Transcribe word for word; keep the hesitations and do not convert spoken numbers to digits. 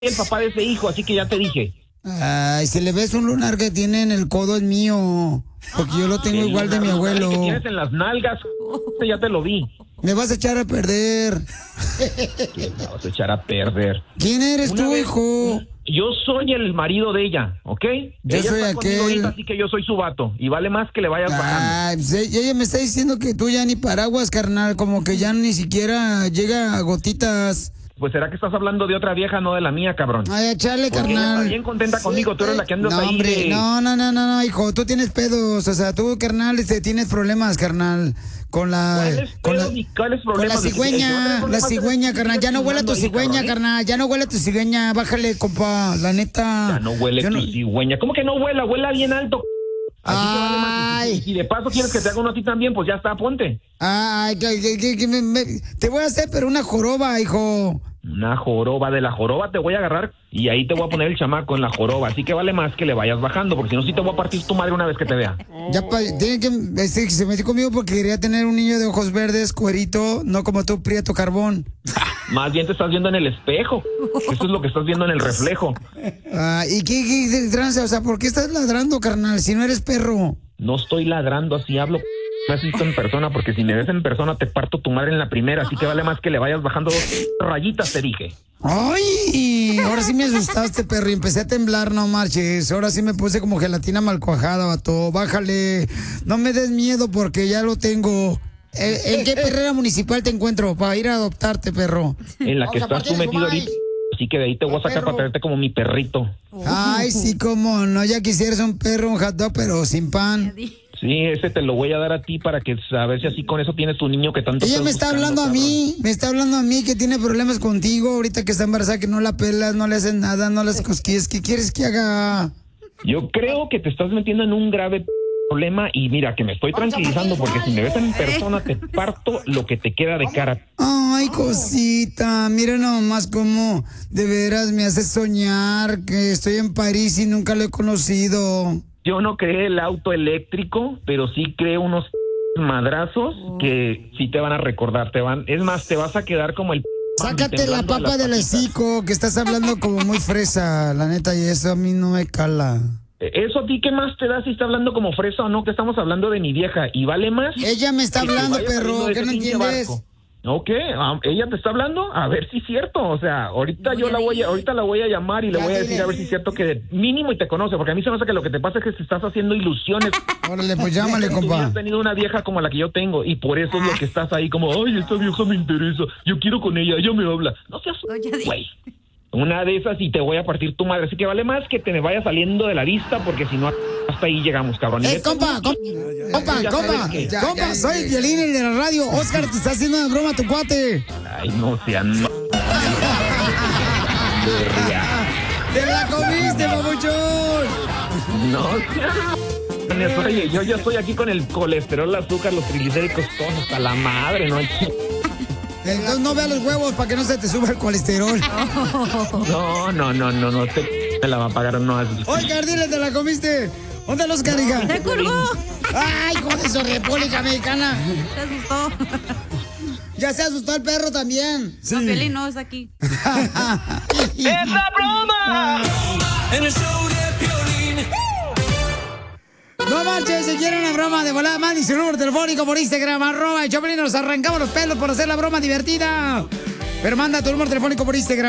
el papá de ese hijo, así que ya te dije. Ay, si le ves un lunar que tiene en el codo es mío, porque yo lo tengo igual de mi abuelo. Que tienes en las nalgas, ya te lo vi. Me vas a echar a perder. ¿Qué me vas a echar a perder? ¿Quién eres Una tú, vez, hijo? Yo soy el marido de ella, ¿ok? Yo ella soy está aquel. conmigo ahorita, así que yo soy su vato. Y vale más que le vayas bajando. Ay, pues ella me está diciendo que tú ya ni paraguas, carnal, como que ya ni siquiera llega a gotitas. Pues será que estás hablando de otra vieja, no de la mía, cabrón. Ay, echale, Porque ella carnal. está bien contenta Sí, conmigo, tú eres la que andas no, ahí hombre, de- no, no, no, no, no, hijo, tú tienes pedos, o sea, tú, carnal, este, tienes problemas, carnal, con la... ¿Cuáles con la, pedos ni cuáles con la problemas? El que tiene cigüeña, la problemas cigüeña, eres tú, carnal, ya no huele a tu ahí, cigüeña, cabrón, ¿eh? carnal, ya no huele a tu cigüeña, bájale, compa, la neta. Ya no huele Yo tu no- cigüeña. ¿Cómo que no huela? Huela bien alto. Así que vale más. Ay. Y si de paso quieres que te haga uno a ti también, pues ya está, ponte. Ay, que, que- que- que me- me- te voy a hacer, pero una joroba, hijo. Una joroba, de la joroba te voy a agarrar y ahí te voy a poner el chamaco en la joroba. Así que vale más que le vayas bajando, porque si no, sí te voy a partir tu madre una vez que te vea. Ya pa- tiene que este, se metió conmigo porque quería tener un niño de ojos verdes, cuerito, no como tú, prieto carbón. Más bien te estás viendo en el espejo. Eso es lo que estás viendo en el reflejo. Ah, ¿y qué, qué de trance? O sea, ¿por qué estás ladrando, carnal, si no eres perro? No estoy ladrando así, hablo. Me has visto en persona, porque si me ves en persona te parto tu madre en la primera. Así que vale más que le vayas bajando dos rayitas, te dije. ¡Ay! Ahora sí me asustaste, perro, y empecé a temblar, no marches. Ahora sí me puse como gelatina mal cuajada, vato. Bájale. No me des miedo porque ya lo tengo. ¿En, en qué perrera municipal te encuentro para ir a adoptarte, perro? En la que Vamos a estás tú partir, metido Juan. ahorita. Así que de ahí te voy a sacar Perro. para traerte como mi perrito. Ay, sí, cómo no. Ya quisieras un perro, un hot dog, pero sin pan. Sí, ese te lo voy a dar a ti para que a ver si así con eso tienes tu niño que tanto Ella estás me está buscando, hablando a cabrón. mí, me está hablando a mí que tiene problemas contigo ahorita que está embarazada, que no la pelas, no le haces nada, no las cosquillas. ¿Qué quieres que haga? Yo creo que te estás metiendo en un grave problema y mira que me estoy tranquilizando porque si me ves en persona te parto lo que te queda de cara. Ay, cosita, mira nomás cómo de veras me hace soñar que estoy en París y nunca lo he conocido. Yo no creé el auto eléctrico, pero sí creé unos madrazos que sí te van a recordar, te van, es más, te vas a quedar como el Sácate la temblando de papa las del patitas. hocico, que estás hablando como muy fresa, la neta, y eso a mí no me cala. Eso a ti, ¿qué más te da si está hablando como fresa o no? Que estamos hablando de mi vieja y vale más. Ella me está que te hablando, vayas saliendo perro, de ¿qué ese no pinche entiendes? barco. ¿No qué? Ah, ¿ella te está hablando? A ver si es cierto. O sea, ahorita yo la voy a, ahorita la voy a llamar y le Ya voy a dile. decir a ver si es cierto que de mínimo y te conoce, porque a mí se me hace que lo que te pasa es que te estás haciendo ilusiones. Órale, pues llámale, Tú compa. has tenido una vieja como la que yo tengo y por eso es lo que estás ahí como, ay, esta vieja me interesa, yo quiero con ella, ella me habla. No seas güey. Una de esas y te voy a partir tu madre. Así que vale más que te me vaya saliendo de la vista porque si no, hasta ahí llegamos, cabrón. Y Eh, neta, compa, compa, compa, Ya compa, sabes que- compa, soy el violín el de la radio. Oscar, te está haciendo una broma tu cuate. Ay, no sean... ma- ¡Te la comiste, papuchón! No sean... Oye, yo ya estoy aquí con el colesterol, el azúcar, los triglicéridos, todos hasta la madre, ¿no? Entonces no veas los huevos para que no se te suba el colesterol. No, no, no, no, no, te me la va a pagar, no. Oscar, dile, te la comiste. ¿Dónde los carga? ¡Te colgó! ¡Ay, hijo de su República Mexicana! Se asustó. Ya se asustó el perro también. No, Piolín no es aquí. ¡Es la broma! En el show de Piolín. No marches, si quieren una broma de volada, manden su número telefónico por Instagram, arroba el Choplin, nos arrancamos los pelos por hacer la broma divertida. Pero manda tu número telefónico por Instagram.